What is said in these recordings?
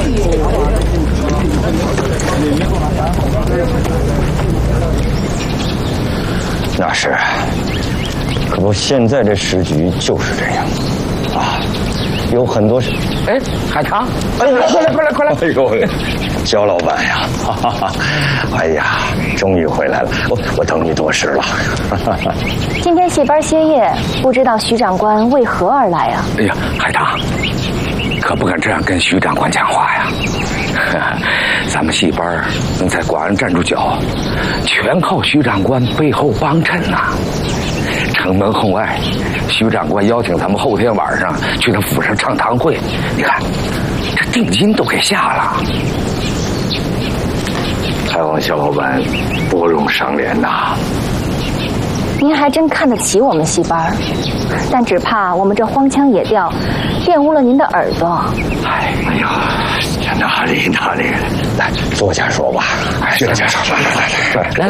那是，可不，现在这时局就是这样啊，有很多事。 哎，海棠，哎呦，快来！ 哎呦，焦老板呀，哈哈，哎呀，终于回来了，我等你多时了。 今天戏班歇业，不知道徐长官为何而来啊？ 哎呀，海棠，可不敢这样跟徐长官讲话呀。咱们戏班能在广安站住脚，全靠徐长官背后帮衬呐。城门后外，徐长官邀请咱们后天晚上去他府上唱堂会，你看，这定金都给下了。 还望肖老板拨冗赏脸呐。 您还真看得起我们戏班，但只怕我们这荒腔野调，玷污了您的耳朵。 哎呀，这哪里，来坐下说吧。坐下说，来。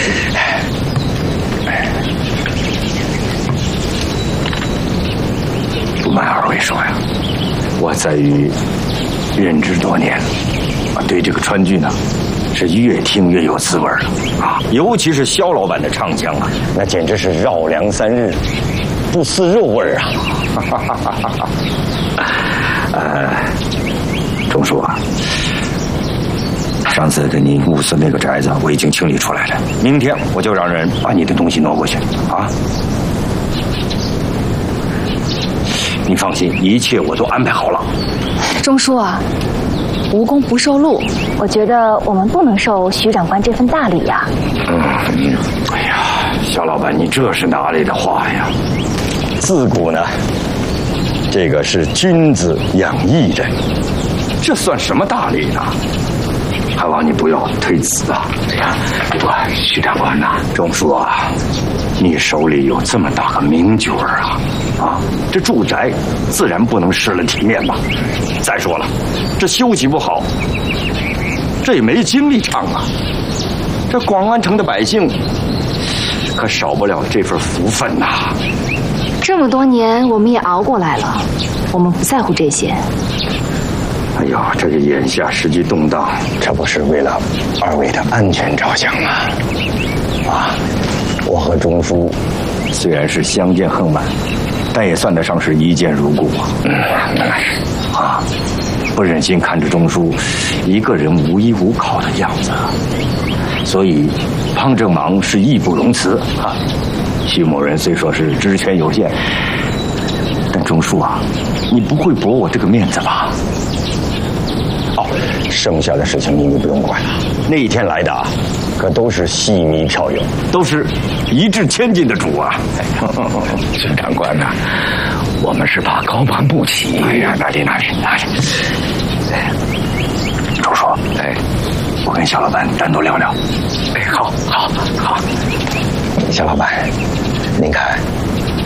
不瞒二位说呀，我在于任职多年，对这个川剧呢，是越听越有滋味了啊！尤其是肖老板的唱腔啊，那简直是绕梁三日，不似肉味啊！钟叔啊，上次给你物色那个宅子我已经清理出来了，明天我就让人把你的东西挪过去啊！你放心，一切我都安排好了。 钟叔啊，无功不受禄，我觉得我们不能受徐长官这份大礼呀。 哎呀，肖老板，你这是哪里的话呀？自古呢，这个是君子养艺人，这算什么大礼呢？还望你不要推辞啊！哎呀，不过徐长官呐，钟叔啊，你手里有这么大个名角啊！这住宅自然不能失了体面吧。再说了，这休息不好，这也没精力唱啊。这广安城的百姓可少不了这份福分呐。 这么多年我们也熬过来了，我们不在乎这些。 哎呀，这个眼下时局动荡，这不是为了二位的安全着想吗？我和钟叔虽然是相见恨晚，但也算得上是一见如故啊。不忍心看着钟叔一个人无依无靠的样子，所以帮这忙是义不容辞啊。徐某人虽说是职权有限，但钟叔啊，你不会驳我这个面子吧？剩下的事情你不用管了。那一天来的可都是戏迷票友，都是一掷千金的主啊！徐长官呐，我们是怕高攀不起。哎呀，哪里！钟叔，我跟肖老板单独聊聊。好。肖老板，您看